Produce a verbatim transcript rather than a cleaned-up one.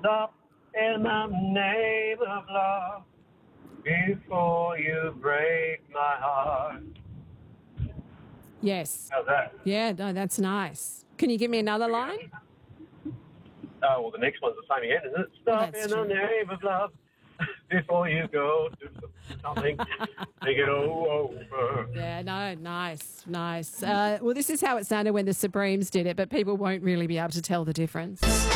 Stop in the name of love before you break my heart. Yes. How's that? Yeah, no, that's nice. Can you give me another line? Oh, well, the next one's the same again, isn't it? Well, Stop that's in true. the name of love before you go do something. Make it all over. Yeah, no, nice, nice. Uh, well, this is how it sounded when the Supremes did it, but people won't really be able to tell the difference.